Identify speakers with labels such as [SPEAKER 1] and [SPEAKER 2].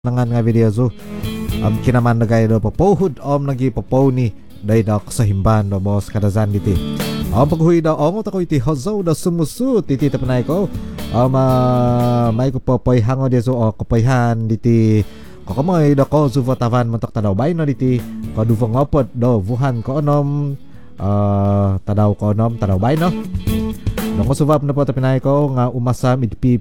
[SPEAKER 1] nangan nga video zo kinaman na gaya do papohud nagi papaw ni day da sa himban do mos kadazan diti paghuy da ongo ta ko iti hozo da sumusut iti tapanay ko may ko papoy hango di zo kapayhan diti kakamay da ko zo vatavan mantok tadaw bay no diti kaduvang opot do vuhan ko onom tadaw ko onom tadaw bay no ko suvap na po tapanay ko nga umasam iti